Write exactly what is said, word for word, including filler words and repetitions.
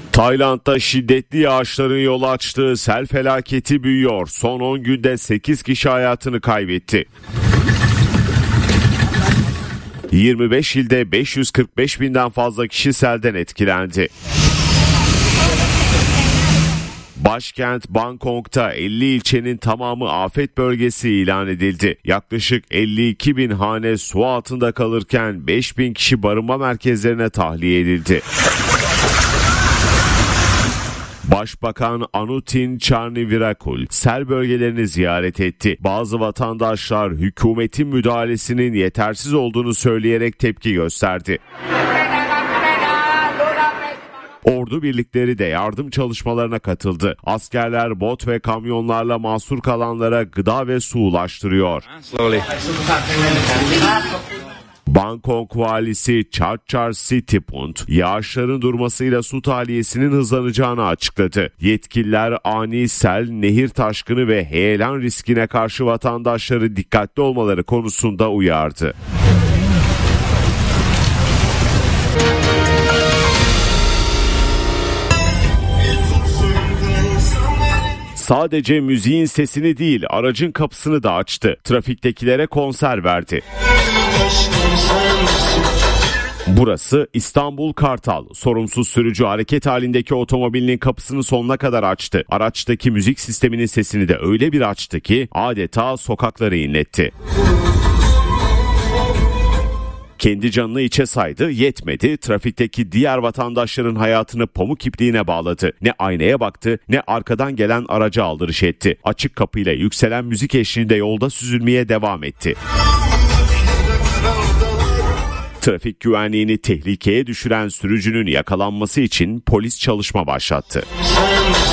Tayland'da şiddetli yağışların yol açtığı sel felaketi büyüyor. Son on günde sekiz kişi hayatını kaybetti. yirmi beş ilde beş yüz kırk beş binden fazla kişi selden etkilendi. Başkent Bangkok'ta elli ilçenin tamamı afet bölgesi ilan edildi. Yaklaşık elli iki bin hane su altında kalırken beş bin kişi barınma merkezlerine tahliye edildi. Başbakan Anutin Charnvirakul sel bölgelerini ziyaret etti. Bazı vatandaşlar hükümetin müdahalesinin yetersiz olduğunu söyleyerek tepki gösterdi. Ordu birlikleri de yardım çalışmalarına katıldı. Askerler bot ve kamyonlarla mahsur kalanlara gıda ve su ulaştırıyor. Bangkok valisi Chachar Sitiput, yağışların durmasıyla su tahliyesinin hızlanacağını açıkladı. Yetkililer ani sel, nehir taşkını ve heyelan riskine karşı vatandaşları dikkatli olmaları konusunda uyardı. Sadece müziğin sesini değil, aracın kapısını da açtı. Trafiktekilere konser verdi. Burası İstanbul Kartal. Sorumsuz sürücü hareket halindeki otomobilinin kapısını sonuna kadar açtı. Araçtaki müzik sisteminin sesini de öyle bir açtı ki adeta sokakları inletti. Kendi canını içe saydı, yetmedi. Trafikteki diğer vatandaşların hayatını pamuk ipliğine bağladı. Ne aynaya baktı, ne arkadan gelen araca aldırış etti. Açık kapıyla yükselen müzik eşliğinde yolda süzülmeye devam etti. Trafik güvenliğini tehlikeye düşüren sürücünün yakalanması için polis çalışma başlattı.